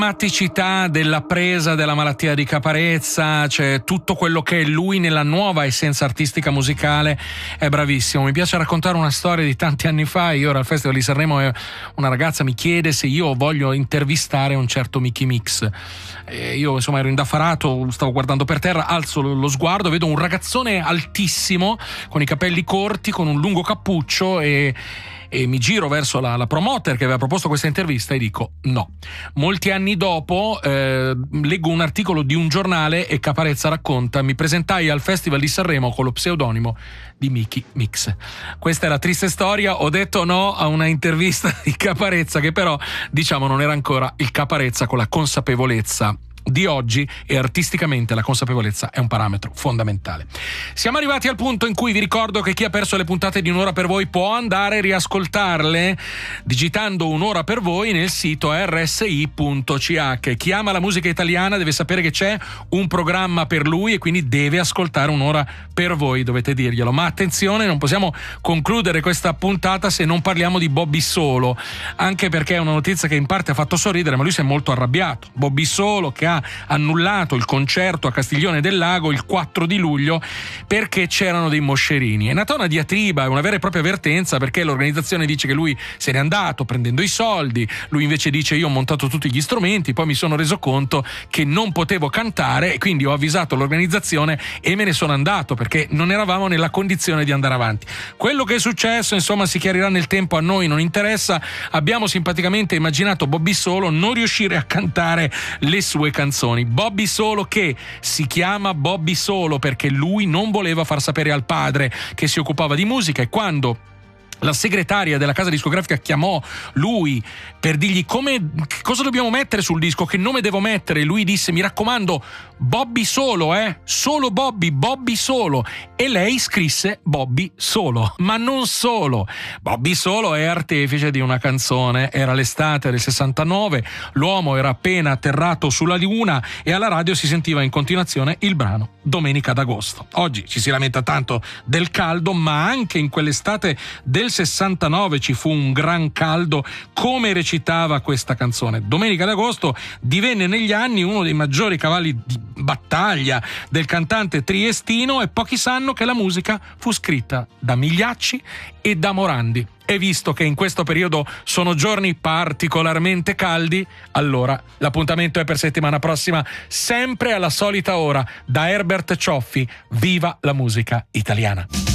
drammaticità della presa della malattia di Caparezza, cioè tutto quello che è lui nella nuova essenza artistica musicale. È bravissimo. Mi piace raccontare una storia di tanti anni fa. Io ero al Festival di Sanremo e una ragazza mi chiede se io voglio intervistare un certo Mickey Mix. Io insomma ero indaffarato, stavo guardando per terra, alzo lo sguardo, vedo un ragazzone altissimo con i capelli corti, con un lungo cappuccio e mi giro verso la promoter che aveva proposto questa intervista e dico no. Molti anni dopo leggo un articolo di un giornale e Caparezza racconta: mi presentai al Festival di Sanremo con lo pseudonimo di Mickey Mix. Questa è la triste storia. Ho detto no a una intervista di Caparezza, che però diciamo non era ancora il Caparezza con la consapevolezza di oggi, e artisticamente la consapevolezza è un parametro fondamentale. Siamo arrivati al punto in cui vi ricordo che chi ha perso le puntate di Un'ora per voi può andare a riascoltarle digitando Un'ora per voi nel sito rsi.ch. Chi ama la musica italiana deve sapere che c'è un programma per lui e quindi deve ascoltare Un'ora per voi, dovete dirglielo. Ma attenzione, non possiamo concludere questa puntata se non parliamo di Bobby Solo, anche perché è una notizia che in parte ha fatto sorridere, ma lui si è molto arrabbiato. Bobby Solo che ha annullato il concerto a Castiglione del Lago il 4 di luglio perché c'erano dei moscerini. È nata una diatriba, una vera e propria avvertenza, perché l'organizzazione dice che lui se n'è andato prendendo i soldi, lui invece dice io ho montato tutti gli strumenti, poi mi sono reso conto che non potevo cantare e quindi ho avvisato l'organizzazione e me ne sono andato perché non eravamo nella condizione di andare avanti. Quello che è successo insomma si chiarirà nel tempo, a noi non interessa. Abbiamo simpaticamente immaginato Bobby Solo non riuscire a cantare le sue canzoni. Bobby Solo che si chiama Bobby Solo perché lui non voleva far sapere al padre che si occupava di musica, e quando la segretaria della casa discografica chiamò lui per dirgli cosa dobbiamo mettere sul disco, che nome devo mettere, lui disse mi raccomando Bobby Solo, solo Bobby Solo, e lei scrisse Bobby Solo. Ma non solo, Bobby Solo è artefice di una canzone. Era l'estate del 69, l'uomo era appena atterrato sulla luna e alla radio si sentiva in continuazione il brano Domenica d'Agosto. Oggi ci si lamenta tanto del caldo, ma anche in quell'estate del 69 ci fu un gran caldo. Come recitava questa canzone? Domenica d'Agosto divenne negli anni uno dei maggiori cavalli di battaglia del cantante triestino, e pochi sanno che la musica fu scritta da Migliacci e da Morandi. E visto che in questo periodo sono giorni particolarmente caldi, allora l'appuntamento è per settimana prossima, sempre alla solita ora. Da Herbert Cioffi, viva la musica italiana!